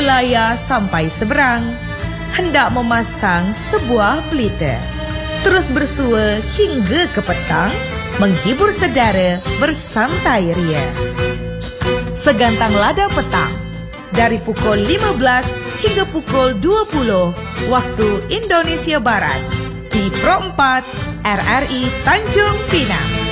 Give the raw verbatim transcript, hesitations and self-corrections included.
wilayah sampai seberang, hendak memasang sebuah pelita. Terus bersua hingga ke petang, menghibur saudara bersantai ria. Segantang lada petang, dari pukul lima belas hingga pukul dua puluh waktu Indonesia Barat, di Pro empat R R I Tanjung Pinang.